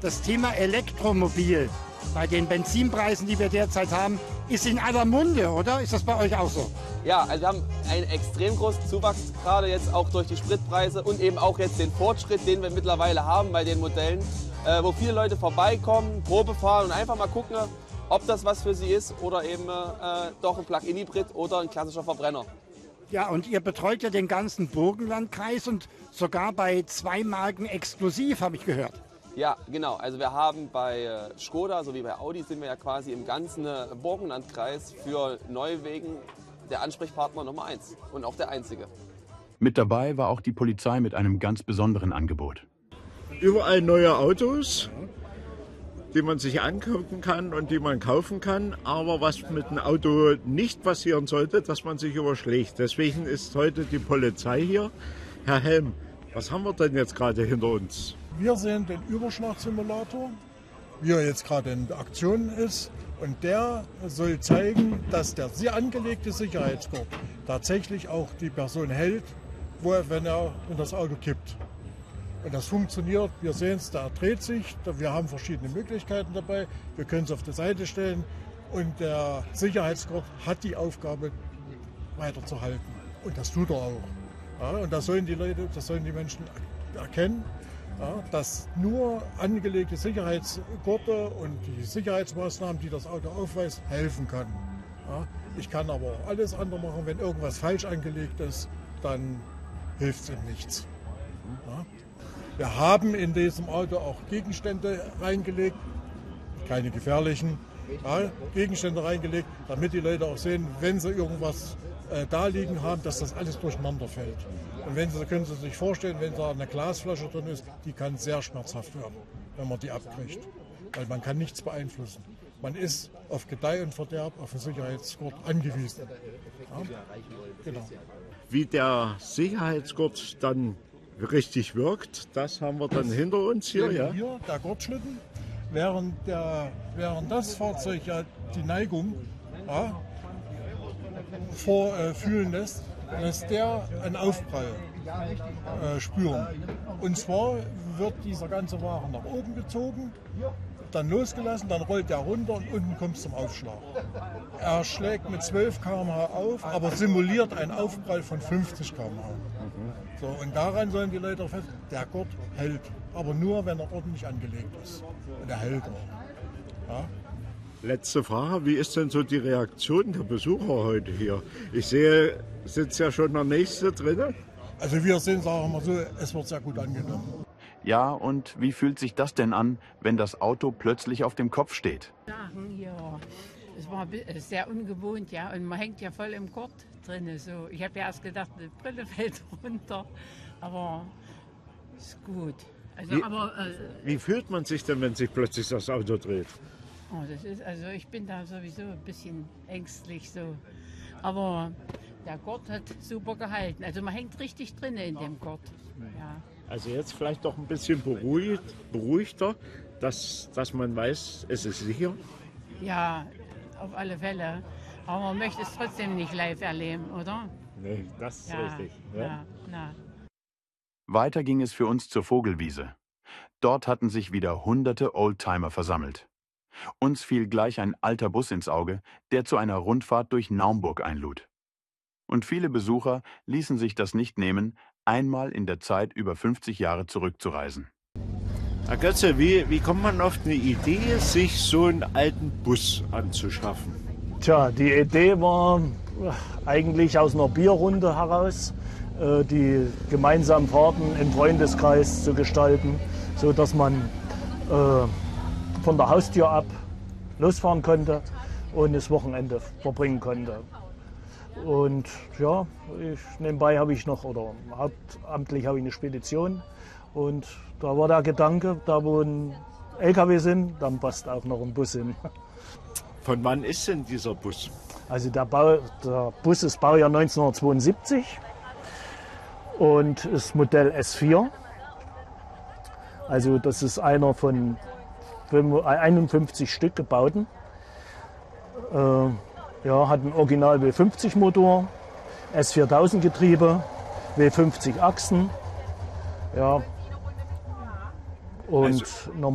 Das Thema Elektromobil bei den Benzinpreisen, die wir derzeit haben, ist in aller Munde, oder? Ist das bei euch auch so? Ja, also wir haben einen extrem großen Zuwachs, gerade jetzt auch durch die Spritpreise und eben auch jetzt den Fortschritt, den wir mittlerweile haben bei den Modellen, wo viele Leute vorbeikommen, Probe fahren und einfach mal gucken, ob das was für sie ist oder eben doch ein Plug-in-Hybrid oder ein klassischer Verbrenner. Ja, und ihr betreut ja den ganzen Burgenlandkreis und sogar bei 2 Marken exklusiv, habe ich gehört. Ja, genau. Also wir haben bei Škoda sowie bei Audi sind wir ja quasi im ganzen Burgenlandkreis für Neuwagen der Ansprechpartner Nummer 1 und auch der einzige. Mit dabei war auch die Polizei mit einem ganz besonderen Angebot. Überall neue Autos, die man sich angucken kann und die man kaufen kann. Aber was mit dem Auto nicht passieren sollte, dass man sich überschlägt. Deswegen ist heute die Polizei hier. Herr Helm, was haben wir denn jetzt gerade hinter uns? Wir sehen den Überschlagsimulator, wie er jetzt gerade in Aktion ist. Und der soll zeigen, dass der sehr angelegte Sicherheitsgurt tatsächlich auch die Person hält, wenn er in das Auto kippt. Und das funktioniert, wir sehen es, der dreht sich, wir haben verschiedene Möglichkeiten dabei, wir können es auf die Seite stellen und der Sicherheitsgurt hat die Aufgabe weiterzuhalten. Und das tut er auch. Ja, und das sollen die Leute, das sollen die Menschen erkennen, ja, dass nur angelegte Sicherheitsgurte und die Sicherheitsmaßnahmen, die das Auto aufweist, helfen kann. Ja, ich kann aber auch alles andere machen, wenn irgendwas falsch angelegt ist, dann hilft es ihm nichts. Ja. Wir haben in diesem Auto auch Gegenstände reingelegt, keine gefährlichen, ja, Gegenstände reingelegt, damit die Leute auch sehen, wenn sie irgendwas da liegen haben, dass das alles durcheinander fällt. Und können Sie sich vorstellen, wenn da eine Glasflasche drin ist, die kann sehr schmerzhaft werden, wenn man die abbricht. Weil man kann nichts beeinflussen. Man ist auf Gedeih und Verderb auf den Sicherheitsgurt angewiesen. Ja, genau. Wie der Sicherheitsgurt dann richtig wirkt, das haben wir dann hinter uns hier. Ja? Hier der Gurtschlitten, während das Fahrzeug ja die Neigung vorfühlen lässt der einen Aufprall spüren. Und zwar wird dieser ganze Wagen nach oben gezogen, dann losgelassen, dann rollt er runter und unten kommt es zum Aufschlag. Er schlägt mit 12 km/h auf, aber simuliert einen Aufprall von 50 km/h. So, und daran sollen die Leute fest, der Gurt hält, aber nur, wenn er ordentlich angelegt ist. Und er hält auch. Ja? Letzte Frage, wie ist denn so die Reaktion der Besucher heute hier? Ich sehe, sitzt ja schon der Nächste drin. Also wir sehen, sagen wir so, es wird sehr gut angenommen. Ja, und wie fühlt sich das denn an, wenn das Auto plötzlich auf dem Kopf steht? Ja, es war sehr ungewohnt, ja, und man hängt ja voll im Gurt drin. So. Ich habe ja erst gedacht, die Brille fällt runter, aber ist gut. Also, wie fühlt man sich denn, wenn sich plötzlich das Auto dreht? Oh, also ich bin da sowieso ein bisschen ängstlich so. Aber der Gurt hat super gehalten. Also man hängt richtig drin in dem Gurt. Ja. Also jetzt vielleicht doch ein bisschen beruhigter, dass man weiß, es ist sicher. Ja, auf alle Fälle. Aber man möchte es trotzdem nicht live erleben, oder? Nee, das ist richtig. Ja. Ja. Weiter ging es für uns zur Vogelwiese. Dort hatten sich wieder hunderte Oldtimer versammelt. Uns fiel gleich ein alter Bus ins Auge, der zu einer Rundfahrt durch Naumburg einlud. Und viele Besucher ließen sich das nicht nehmen, einmal in der Zeit über 50 Jahre zurückzureisen. Herr Götze, wie kommt man auf eine Idee, sich so einen alten Bus anzuschaffen? Tja, die Idee war eigentlich aus einer Bierrunde heraus, die gemeinsamen Fahrten im Freundeskreis zu gestalten, sodass man von der Haustür ab losfahren konnte und das Wochenende verbringen konnte. Und ja, nebenbei habe ich noch, oder hauptamtlich habe ich eine Spedition. Und da war der Gedanke, da wo ein LKW sind, dann passt auch noch ein Bus hin. Von wann ist denn dieser Bus? Also der Bus ist Baujahr 1972 und ist Modell S4. Also das ist einer von 51 Stück gebauten. Ja, hat einen Original W50 Motor, S4000 Getriebe, W50 Achsen. Ja. Und also